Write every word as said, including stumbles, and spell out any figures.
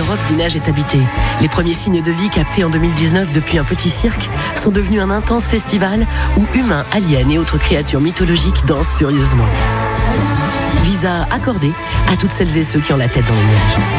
Europe des neiges est habité. Les premiers signes de vie captés en deux mille dix-neuf depuis un petit cirque sont devenus un intense festival où humains, aliens et autres créatures mythologiques dansent furieusement. Visa accordé à toutes celles et ceux qui ont la tête dans les nuages.